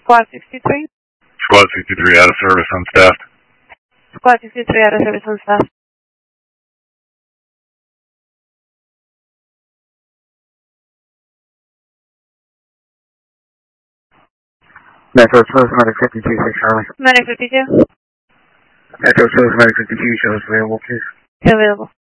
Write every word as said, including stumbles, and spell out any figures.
Squad sixty-three. Squad sixty-three out of service, unstaffed. Squad sixty-three out of service, unstaffed. Metro Chills, Medic fifty-two, six Charlie. Medic fifty-two. Metro Chills, Medic fifty-two, shows available, please. Available.